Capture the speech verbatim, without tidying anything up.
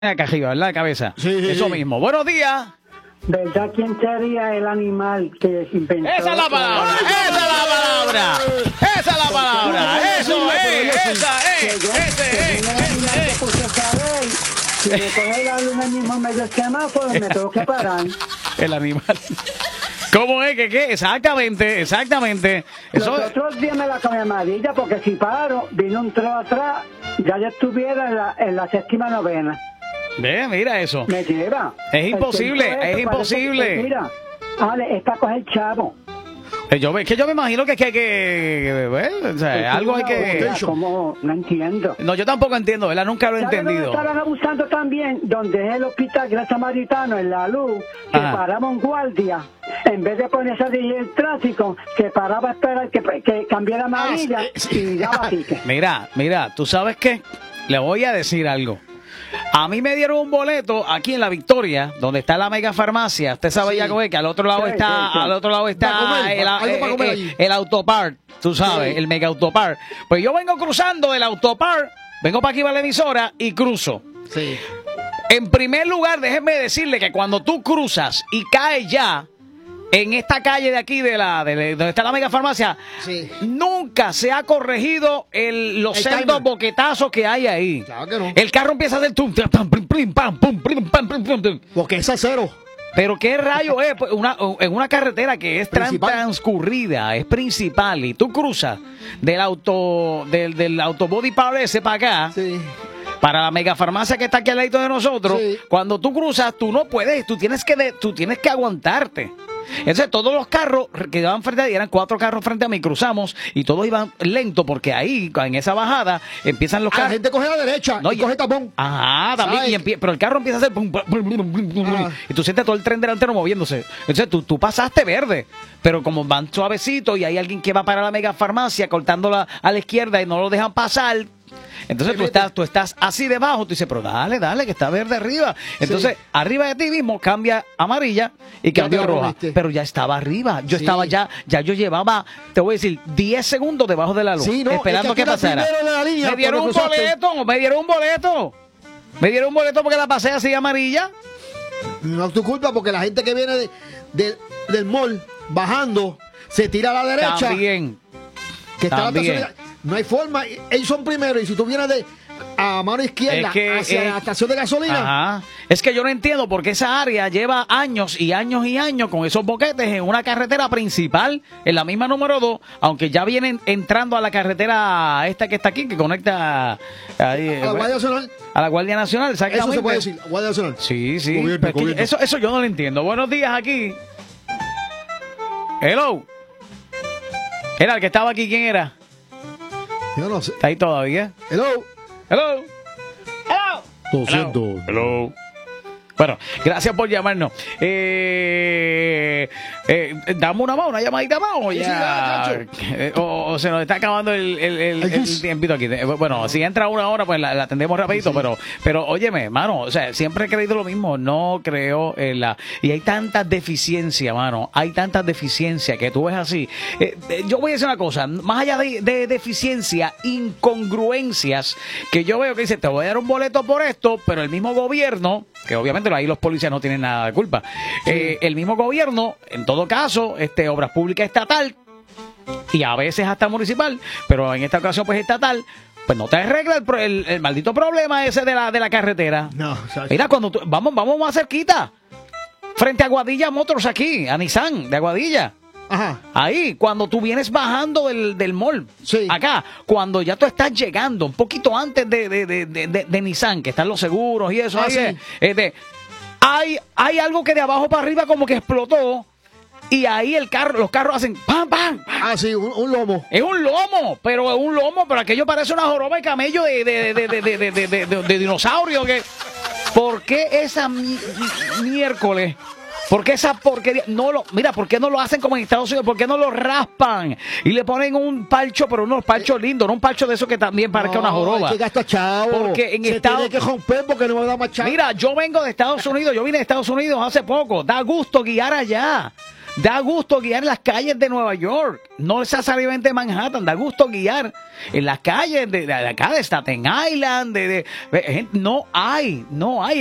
acá arriba, ¿verdad? De cabeza. Sí, Eso sí. mismo. Buenos días. ¿Verdad quién sería el animal que inventó? Esa es la palabra. Esa es la palabra. Esa es la palabra. Eso es. Esa es. Ese es. Ese es. Porque saber, si me coge la luna mismo en medio del semáforo, me tengo que parar. El animal. ¿Cómo es que qué? Exactamente, exactamente. Eso Los otros días me la comí amarilla porque si paro, vino un tro atrás, ya yo estuviera en la, en la séptima novena. Ve, mira eso. Me lleva. Es imposible, El tiempo es ese imposible. parece que- Mira, Ale, es para coger chavo. Yo, es que yo me imagino que es que hay que. Bueno, o sea, algo hay que. Como, no entiendo. No, yo tampoco entiendo, ¿verdad? Nunca lo he ¿Sabes dónde entendido. estaban abusando también? Donde es el hospital Gran Samaritano, en la luz, que Ajá. paramos guardia. En vez de ponerse a dirigir el tráfico, que paraba a esperar que, que cambiara amarilla Ah, sí, sí. y daba ticket. Mira, mira, ¿tú sabes qué? Le voy a decir algo. A mí me dieron un boleto aquí en La Victoria, donde está la mega farmacia. Usted sabe Sí. ya cómo es, que al otro lado Sí, está, sí, sí. al otro lado está Para comer, el, algo para comer eh, allí. eh, el autopart, tú sabes, Sí. el mega autopart. Pues yo vengo cruzando el autopart, vengo para aquí para la emisora y cruzo. Sí. En primer lugar, déjeme decirle que cuando tú cruzas y caes ya en esta calle de aquí, de la, de la- donde está la mega farmacia, Sí. nunca se ha corregido el, los El sendos timer. boquetazos que hay ahí. Claro que no. El carro empieza a hacer tum, pam, pum, plim, pam, pum, plim, pam, pum, pum, pum. Porque es cero. Pero qué rayo es Pues una, en una carretera que es tan Principal. transcurrida, es principal, y tú cruzas del auto, del, del autobody power ese para acá. Sí. Para la mega farmacia que está aquí al lado de nosotros, Sí. cuando tú cruzas, tú no puedes, tú tienes que de- tú tienes que aguantarte. Entonces todos los carros que iban frente a mí, eran cuatro carros frente a mí, cruzamos y todos iban lento porque ahí, en esa bajada, empiezan los La carros. gente coge a la derecha No, y y- coge tapón. Ajá, también, ¿Sabes? y empie- pero el carro empieza a hacer pum, pum, pum, pum, pum, pum, Ah. y tú sientes todo el tren delantero moviéndose. Entonces tú, tú pasaste verde, pero como van suavecito y hay alguien que va para la mega farmacia cortándola a la izquierda y no lo dejan pasar. Entonces Se tú mete. estás, tú estás así debajo, tú dices, pero dale, dale, que está verde arriba. Entonces, arriba de ti mismo cambia amarilla y Ya cambió te la roja. comiste. Pero ya estaba arriba. Yo Sí. estaba ya, ya yo llevaba, te voy a decir, diez segundos debajo de la luz. Sí, no, esperando es que que aquí era pasara. primero de la línea, Me dieron un cuando cruzaste. boleto, me dieron un boleto. Me dieron un boleto porque la pasé así amarilla. No es tu culpa porque la gente que viene de- de- del mall bajando se tira a la derecha. También. Que está la También. estación- no hay forma. Ellos son primero y si tú vienes de a mano izquierda Es que, hacia eh, la estación de gasolina. Ajá. Es que yo no entiendo por qué esa área lleva años y años y años con esos boquetes en una carretera principal, en la misma número dos, aunque ya vienen entrando a la carretera esta que está aquí, que conecta ahí, A la Guardia Nacional. a la Guardia Nacional, Eso exactamente. se puede decir. Guardia Nacional. Sí, sí. Gobierno, pero es que gobierno. eso, eso yo no lo entiendo. Buenos días aquí. Hello. Era el que estaba aquí, ¿quién era? Yo no sé. ¿Está ahí todavía? Hello. Hello. Hello. doscientos. Hello. Bueno, gracias por llamarnos. Eh, eh, dame una más, una llamadita más o Sí, sí, ya. ya, Eh, o, o se nos está acabando el, el, el, El el gis. tiempito aquí. Eh, Bueno, si entra una hora, pues la, la atendemos rapidito, Sí. pero, pero óyeme, mano, o sea, siempre he creído lo mismo. No creo en la. Y hay tantas deficiencias, mano. Hay tantas deficiencias que tú ves así. Eh, eh, yo voy a decir una cosa, más allá de, de deficiencia, incongruencias, que yo veo que dice, te voy a dar un boleto por esto, pero el mismo gobierno, que obviamente ahí los policías no tienen nada de culpa, eh, el mismo gobierno, en todo caso, este, Obras Públicas estatal, y a veces hasta municipal, pero en esta ocasión pues estatal, pues no te arregla el, pro- el- el maldito problema ese de la, de la carretera. No, ¿sabes? Mira, cuando tú- vamos, vamos más cerquita, frente a Aguadilla Motors aquí, a Nissan de Aguadilla. Ajá. Ahí, cuando tú vienes bajando del, del mall, Sí. acá, cuando ya tú estás llegando, un poquito antes de, de, de, de, de- de Nissan, que están los seguros y eso, Ah, ahí sí. es, este, hay, hay algo que de abajo para arriba como que explotó, y ahí el carro, los carros hacen pam, pam, pam. Ah, sí, un, un lomo. Es un lomo, pero es un lomo, pero aquello parece una joroba de camello de, de, de, de, de, de, de, de- de- de dinosaurio. Que, ¿por qué esa mi- miércoles? ¿Por qué esa porquería? No lo, mira, ¿por qué no lo hacen como en Estados Unidos? ¿Por qué no lo raspan? Y le ponen un parcho, pero unos parchos lindos, no un parcho de esos que también parezca una joroba. Es que gasta chavo. Porque en Se Estados- tiene que romper porque no me da más chavo. Mira, yo vengo de Estados Unidos, yo vine de Estados Unidos hace poco, da gusto guiar allá. Da gusto guiar en las calles de Nueva York, no necesariamente de Manhattan, da gusto guiar en las calles de, de acá, de Staten Island, de, de, de- no hay, no hay.